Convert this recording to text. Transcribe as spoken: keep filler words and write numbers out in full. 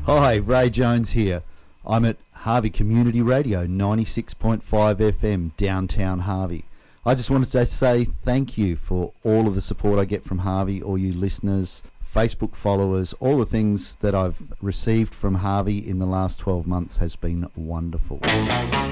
Hi, Ray Jones here. I'm at Harvey Community Radio, ninety-six point five F M, downtown Harvey. I just wanted to say thank you for all of the support I get from Harvey, all you listeners, Facebook followers, all the things that I've received from Harvey in the last twelve months has been wonderful.